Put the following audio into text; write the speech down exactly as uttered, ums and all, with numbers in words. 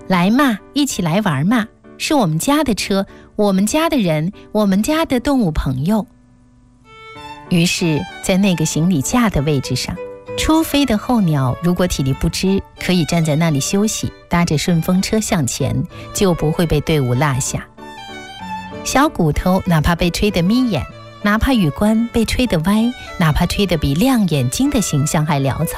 来嘛，一起来玩嘛，是我们家的车，我们家的人，我们家的动物朋友。于是在那个行李架的位置上，初飞的候鸟如果体力不支，可以站在那里休息，搭着顺风车向前，就不会被队伍落下。小骨头哪怕被吹得眯眼，哪怕羽冠被吹得歪，哪怕吹得比亮眼睛的形象还潦草，